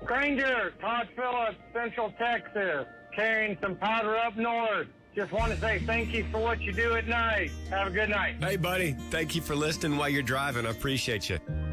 Granger, Todd Phillips, Central Texas, carrying some powder up north. Just want to say thank you for what you do at night. Have a good night. Hey, buddy. Thank you for listening while you're driving. I appreciate you.